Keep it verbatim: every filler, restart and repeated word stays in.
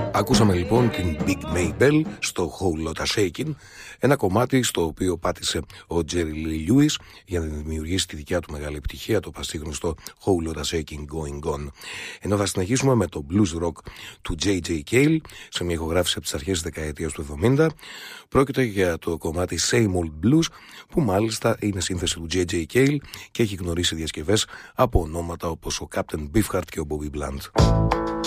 Ακούσαμε λοιπόν την Big Maybell στο Whole Lotta Shakin', ένα κομμάτι στο οποίο πάτησε ο Jerry Lee Lewis για να δημιουργήσει τη δικιά του μεγάλη επιτυχία, το πασίγνωστο Whole Lotta Shakin' Going On. Ενώ θα συνεχίσουμε με το blues rock του τζέι τζέι Cale σε μια ηχογράφηση από τις αρχές της δεκαετίας του εβδομήντα. Πρόκειται για το κομμάτι Same Old Blues, που μάλιστα είναι σύνθεση του τζέι τζέι Cale και έχει γνωρίσει διασκευές από ονόματα όπως ο Captain Beefheart και ο Bobby Blunt.